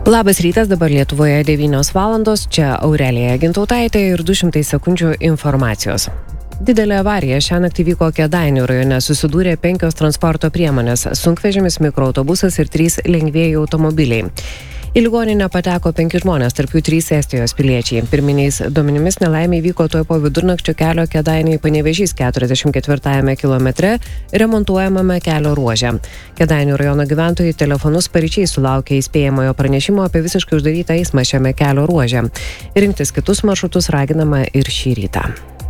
Labas rytas, dabar Lietuvoje 9 valandos, čia Aurelija Gintautaitė ir 200 sekundžių informacijos. Didelė avarija šiąnakt įvyko Kėdainių rajone, susidūrė 5 transporto priemonės - sunkvežimis, mikroautobusas ir 3 lengvieji automobiliai. Į ligoninę pateko 5 žmonės, tarp jų 3 Estijos piliečiai. Pirminiais duomenimis nelaimė įvyko tuoj po vidurnakčio kelio Kėdainiai-Panevėžys 44 kilometre remontuojamame kelio ruože. Kėdainių rajono gyventojai telefonus paryčiais sulaukė įspėjamojo pranešimo apie visiškai uždarytą eismą šiame kelio ruože. Rinktis kitus maršrutus raginama ir šį rytą.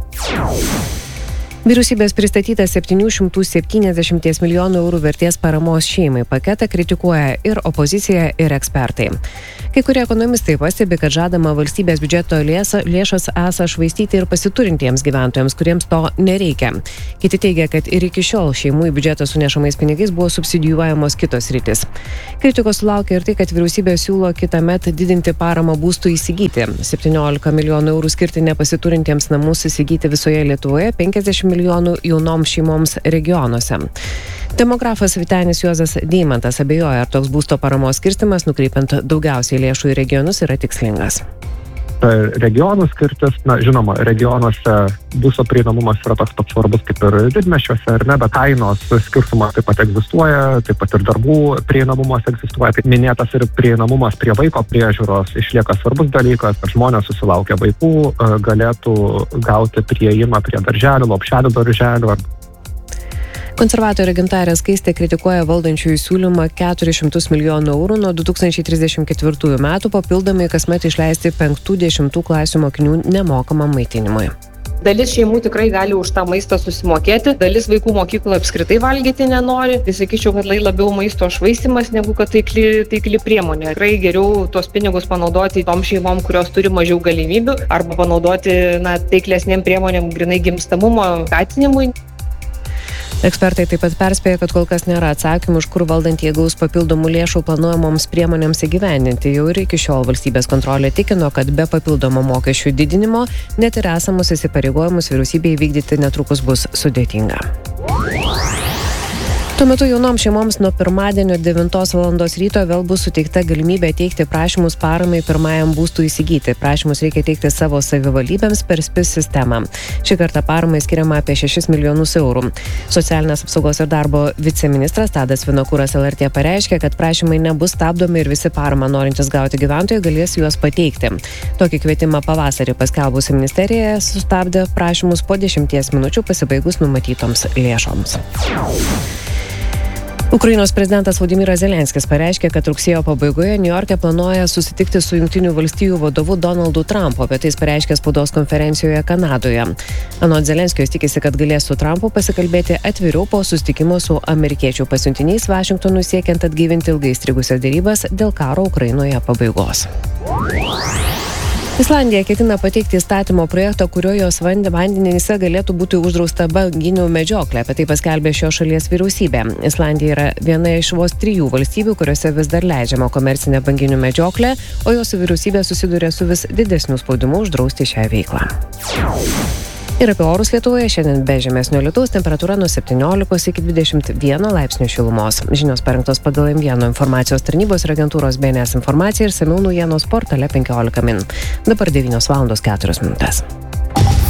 Vyriausybės pristatytas 770 milijonų eurų vertės paramos šeimai paketą kritikuoja ir opozicija, ir ekspertai. Kai kurie ekonomistai pastebi, kad žadama valstybės biudžeto lėšas esą švaistyti ir pasiturintiems gyventojams, kuriems to nereikia. Kiti teigia, kad ir iki šiol šeimų į biudžetą sunešamais pinigais buvo subsidijuojamos kitos sritis. Kritikos sulaukia ir tai, kad vyriausybė siūlo kitąmet didinti paramą būstų įsigyti. 17 milijonų eurų skirti nepasiturintiems namus įsigyti visoje Lietuvoje, 50 milijonų jaunoms šeimoms regionuose. Demografas Vytenis Juozas Deimantas abejoja, ar toks būsto paramos skirstimas, nukreipiant daugiausiai lėšų į regionus, yra tikslingas. Regionų skirtis, žinoma, regionuose būsto prieinamumas yra toks pat svarbus kaip ir didmiesčiuose, ar ne, bet kainos skirtumas taip pat egzistuoja, taip pat ir darbų prieinamumas egzistuoja. Kaip minėtas, ir prieinamumas prie vaiko priežiūros išlieka svarbus dalykas, kad žmonės susilaukę vaikų galėtų gauti priėjimą prie darželių, lopšelių darželių. Konservatorė Gintarė Skaistė kritikuoja valdančiųjų siūlymą 400 milijonų eurų nuo 2034 metų papildomai kasmet išleisti 5-10 klasių mokinių nemokamam maitinimui. Dalis šeimų tikrai gali už tą maistą susimokėti, dalis vaikų mokykloje apskritai valgyti nenori. Tai sakyčiau, kad labiau maisto švaistymas negu kad taikli priemonė. Tikrai geriau tuos pinigus panaudoti tom šeimom, kurios turi mažiau galimybių, arba panaudoti taiklesnėm priemonėm grynai gimstamumo skatinimui. Ekspertai taip pat perspėja, kad kol kas nėra atsakymų, iš kur valdantieji gaus papildomų lėšų planuojamoms priemonėms įgyvendinti. Jau ir iki šiol valstybės kontrolė tikino, kad be papildomo mokesčių didinimo net ir esamus įsipareigojimus vyriausybei vykdyti netrukus bus sudėtinga. Tuo metu jaunoms šeimoms nuo pirmadienio 9 valandos ryto vėl bus suteikta galimybė teikti prašymus paramai pirmajam būstui įsigyti. Prašymus reikia teikti savo savivaldybėms per SPIS sistemą. Šį kartą paramai skiriama apie 6 milijonus eurų. Socialinės apsaugos ir darbo viceministras Tadas Vinokuras LRT pareiškė, kad prašymai nebus stabdomi ir visi paramą norintys gauti gyventojai galės juos pateikti. Tokį kvietimą pavasarį paskelbusi ministerija sustabdė prašymus po 10 minučių pasibaigus numatytoms lėšoms. Ukrainos prezidentas Volodymyras Zelenskis pareiškė, kad rugsėjo pabaigoje Niujorke planuoja susitikti su Jungtinių valstijų vadovu Donaldu Trumpu, apie tai jis pareiškė spaudos konferencijoje Kanadoje. Anot Zelenskio jis tikisi, kad galės su Trumpu pasikalbėti atviriau po susitikimo su amerikiečių pasiuntiniais Vašingtonui siekiant atgaivinti ilgai strigusias derybas dėl karo Ukrainoje pabaigos. Islandija ketina pateikti įstatymo projektą, kurio jos vandenyse galėtų būti uždrausta banginių medžioklė. Apie tai paskelbė šios šalies vyriausybė. Islandija yra viena iš vos 3 valstybių, kuriuose vis dar leidžiama komercinė banginių medžioklė, o jos vyriausybė susiduria su vis didesniu spaudimu uždrausti šią veiklą. Ir apie orus Lietuvoje šiandien be žemesnio lietaus, temperatūra nuo 17 iki 21 laipsnių šilumos. Žinios parengtos pagal M1 informacijos tarnybos ir agentūros BNS informaciją ir samiau naujienos portale 15 min. Dabar 9 valandos 4 minutės.